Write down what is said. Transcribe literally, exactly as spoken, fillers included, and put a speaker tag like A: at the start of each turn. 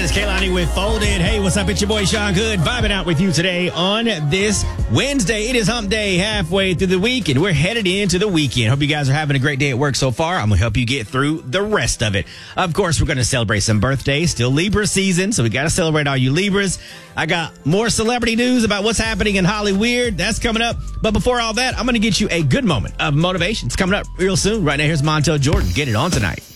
A: is Kaylani with Folded. Hey, what's up? It's your boy Sean Good, vibing out with you today on this Wednesday. It is hump day, halfway through the week, and we're headed into the weekend. Hope you guys are having a great day at work so far. I'm going to help you get through the rest of it. Of course, we're going to celebrate some birthdays. Still Libra season, so we got to celebrate all you Libras. I got more celebrity news about what's happening in Hollywood. That's coming up. But before all that, I'm going to get you a good moment of motivation. It's coming up real soon. Right now, here's Montel Jordan. Get it on tonight.